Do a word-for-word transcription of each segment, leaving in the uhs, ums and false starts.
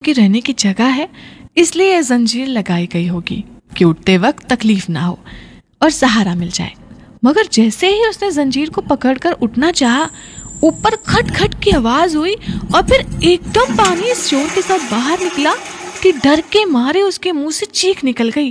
की रहने की जगह है, इसलिए यह जंजीर लगाई गई होगी कि उठते वक्त तकलीफ ना हो और सहारा मिल जाए। मगर जैसे ही उसने जंजीर को पकड़कर उठना चाहा, ऊपर खट खट की आवाज हुई और फिर एकदम पानी इस जोर के साथ बाहर निकला कि डर के मारे उसके मुंह से चीख निकल गई।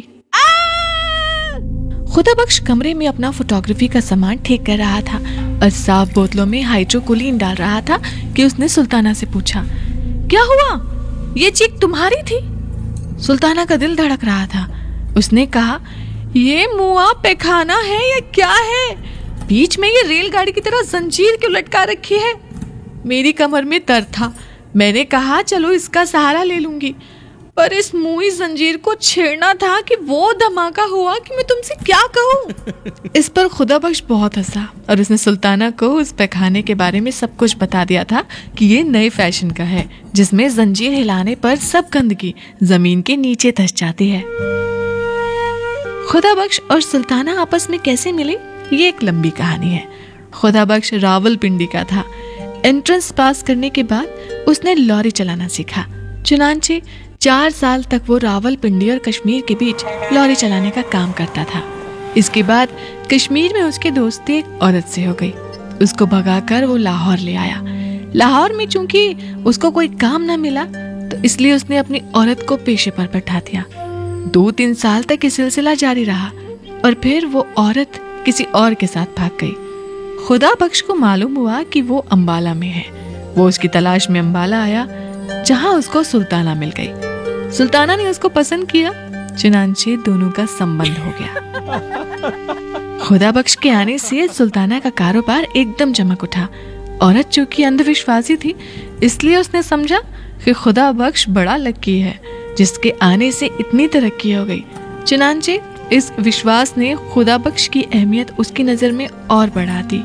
खुदाबख्श कमरे में अपना फोटोग्राफी का सामान ठीक कर रहा था और साफ बोतलों में हाइड्रोकोलिन डाल रहा था कि उसने सुल्ताना से पूछा, क्या हुआ? ये चीख तुम्हारी थी? सुल्ताना का दिल धड़क रहा था। उसने कहा, ये मुआ पैखाना है या क्या है? बीच में ये रेलगाड़ी की तरह जंजीर क्यों लटका रखी है? मेरी कमर में दर्द था, मैंने कहा चलो इसका सहारा ले लूंगी, पर इस मुई जंजीर को छेड़ना था कि वो धमाका हुआ कि मैं तुमसे क्या कहूँ। इस पर खुदाबख्श बहुत हंसा और उसने सुल्ताना को उस पैखाने के बारे में सब कुछ बता दिया था कि ये नए फैशन का है, जिसमें जंजीर हिलाने पर सब गंदगी जमीन के नीचे धंस जाती है। खुदाबख्श और सुल्ताना आपस में कैसे मिले, ये एक लंबी कहानी है। खुदाबख्श रावलपिंडी का था। एंट्रेंस पास करने के बाद उसने लॉरी चलाना सीखा। चुनांचे चार साल तक वो रावलपिंडी और कश्मीर के बीच लॉरी चलाने का काम करता था। इसके बाद कश्मीर में उसकी दोस्ती एक औरत से हो गई। उसको भगाकर वो लाहौर ले आया। लाहौर में चूंकि उसको कोई काम ना मिला, तो इसलिए उसने अपनी औरत को पेशे पर बैठा दिया। दो तीन साल तक ये सिलसिला जारी रहा और फिर वो औरत किसी और के साथ भाग गई। खुदाबख्श को मालूम हुआ कि वो अंबाला में है। वो उसकी तलाश में अंबाला आया, जहां उसको सुल्ताना मिल गई। सुल्ताना ने उसको पसंद किया, चुनांचे दोनों का संबंध हो गया। खुदाबख्श के आने से सुल्ताना का कारोबार एकदम चमक उठा। औरत चूंकि अंधविश्वासी थी, इसलिए उसने समझा कि खुदाबख्श बड़ा लकी है, जिसके आने से इतनी तरक्की हो गई। चुनांचे इस विश्वास ने खुदाबख्श की अहमियत उसकी नजर में और बढ़ा दी।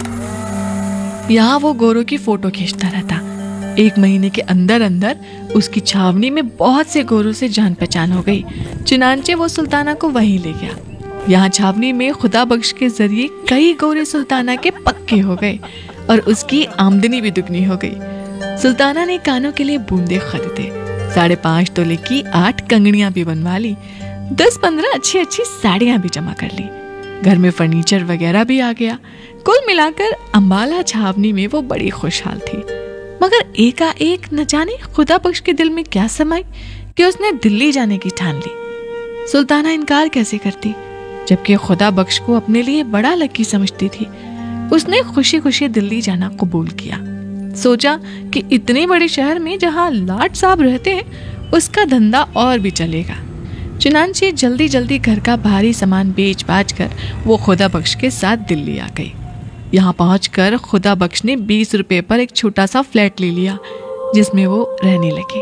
यहाँ वो गोरों की फोटो खींचता रहता। एक महीने के अंदर अंदर उसकी छावनी में बहुत से गोरों से जान पहचान हो गई। चुनांचे वो सुल्ताना को वहीं ले गया। यहाँ छावनी में खुदाबख्श के जरिए कई गोरे सुल्ताना के पक्के हो गए और उसकी आमदनी भी दुगनी हो गई। सुल्ताना ने कानों के लिए बूंदे खरीदे, साढ़े पांच तोले की आठ कंगड़ियां भी बनवा ली, दस पंद्रह अच्छी अच्छी साड़ियां भी जमा कर ली। घर में फर्नीचर वगैरह भी आ गया। कुल मिलाकर अंबाला छावनी में वो बड़ी खुशहाल थी। मगर एकाएक न जाने खुदाबख्श के दिल में क्या समाई कि उसने दिल्ली जाने की ठान ली। सुल्ताना इनकार कैसे करती, जबकि खुदाबख्श को अपने लिए बड़ा लकी समझती थी। उसने खुशी खुशी दिल्ली जाना कबूल किया। सोचा कि इतने बड़े शहर में जहाँ लाट साहब रहते हैं, उसका धंधा और भी चलेगा। चुनांचे जल्दी जल्दी घर का भारी सामान बेच बाच कर वो खुदाबख्श के साथ दिल्ली आ गई। यहाँ पहुंचकर खुदाबख्श ने बीस रुपए पर एक छोटा सा फ्लैट ले लिया, जिसमें वो रहने लगे।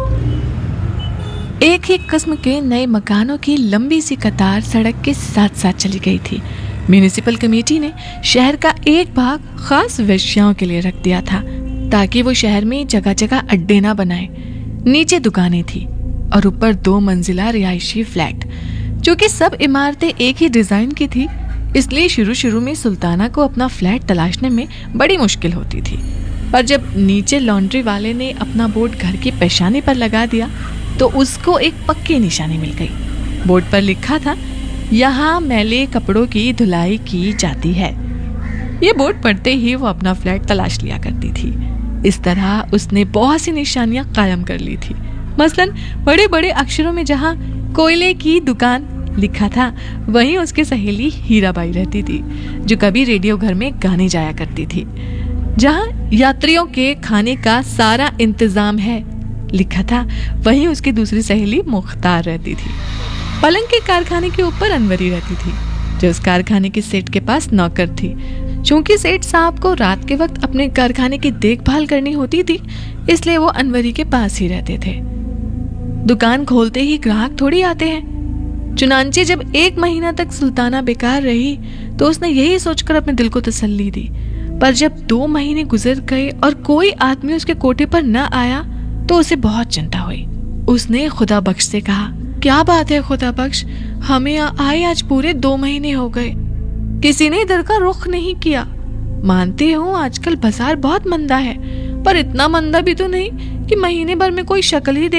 एक ही किस्म के नए मकानों की लंबी सी कतार सड़क के साथ साथ चली गई थी। म्यूनिसिपल कमेटी ने शहर का एक भाग खास वेश्याओं के लिए रख दिया था, ताकि वो शहर में जगह जगह अड्डे ना बनाए। नीचे दुकानें थी और ऊपर दो मंजिला रिहायशी फ्लैट। चूंकि सब इमारतें एक ही डिजाइन की थी, इसलिए शुरू शुरू में सुल्ताना को अपना फ्लैट तलाशने में बड़ी मुश्किल होती थी। पर जब नीचे लॉन्ड्री वाले ने अपना बोर्ड घर की पेशानी पर लगा दिया, तो उसको एक पक्की निशानी मिल गई। बोर्ड पर लिखा था, यहाँ मैले कपड़ों की धुलाई की जाती है। ये बोर्ड पढ़ते ही वो अपना फ्लैट तलाश लिया करती थी। इस तरह उसने बहुत सी निशानियां कायम कर ली थी। मसलन बड़े बड़े अक्षरों में जहाँ कोयले की दुकान लिखा था, वहीं उसकी सहेली हीराबाई रहती थी, जो कभी रेडियो घर में गाने जाया करती थी। जहाँ यात्रियों के खाने का सारा इंतजाम है लिखा था, वहीं उसकी दूसरी सहेली मुख्तार रहती थी। पलंग के कारखाने के ऊपर अनवरी रहती थी, जो उस कारखाने के सेठ के पास नौकर थी। चूंकि सेठ साहब को रात के वक्त अपने कारखाने की देखभाल करनी होती थी, इसलिए वो अनवरी के पास ही रहते थे। दुकान खोलते ही ग्राहक थोड़ी आते हैं। चुनांचे जब एक महीना तक सुल्ताना बेकार रही, तो उसने यही सोचकर अपने दिल को तसल्ली दी। पर जब दो महीने गुजर गए और कोई आदमी उसके कोठे पर न आया, तो उसे बहुत चिंता हुई। उसने खुदाबख्श से कहा, क्या बात है खुदाबख्श, हमें आए आज पूरे दो महीने हो गए, किसी ने इधर का रुख नहीं किया। मानते हो आजकल बाजार बहुत मंदा है, पर इतना मंदा भी तो नहीं कि महीने भर में कोई शक्ल ही